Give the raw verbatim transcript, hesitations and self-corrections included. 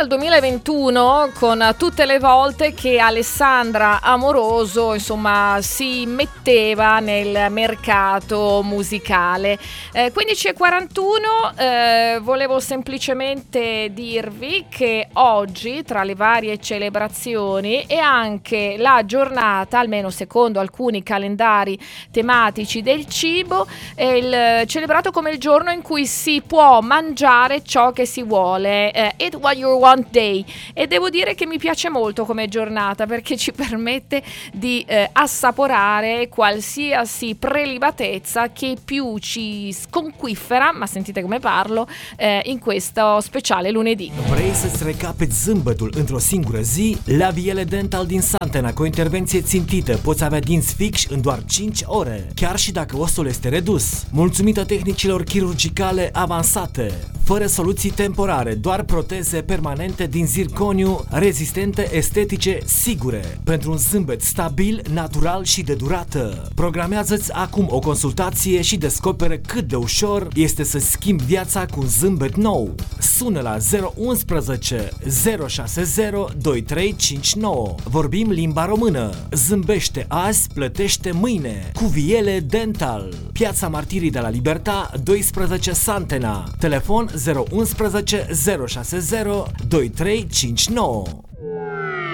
duemilaventuno, con tutte le volte che Alessandra Amoroso insomma si metteva nel mercato musicale. eh, quindici e quarantuno, eh, volevo semplicemente dirvi che oggi, tra le varie celebrazioni, è anche la giornata, almeno secondo alcuni calendari tematici del cibo, è il, celebrato come il giorno in cui si può mangiare ciò che si vuole, eh, Eat What You Want Day, e devo dire che mi piace molto come giornata perché ci permette di eh, assaporare qualsiasi prelibatezza che più ci sconquiffera, ma sentite come parlo, eh, in questo speciale lunedì. Vrei să-ți recapeți zâmbetul într-o singură zi? La Viele Dental din Santena, cu o intervenție țintită, poți avea dinți fix în doar cinci ore, chiar și dacă ostul este redus, mulțumită tehnicilor chirurgicale avansate, fără soluții temporare, doar proteze permanente din zirconiu, rezistente, estetice, sigure, pentru un zâmbet stabil, natural și de durată. Programează-ți acum o consultație și descoperă cât de ușor este să schimbi viața cu un zâmbet nou. Sună la zero unu unu zero șase zero doi trei cinci nouă. Vorbim limba română. Zâmbește azi, plătește mâine. Cu Viele Dental. Piața Martirii de la Liberta, doisprezece Santena. Telefon zero unu unu zero șase zero doi trei cinci nouă.